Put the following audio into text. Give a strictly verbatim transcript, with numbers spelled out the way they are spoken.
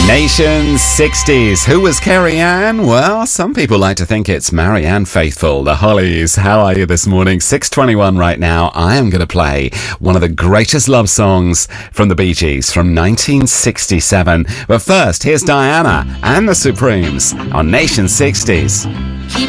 Nation sixties. Who was Carrie-Anne? Well, some people like to think it's Marianne Faithfull, the Hollies. How are you this morning? six twenty-one right now. I am going to play one of the greatest love songs from the Bee Gees from nineteen sixty-seven. But first, here's Diana and the Supremes on Nation sixties. Keep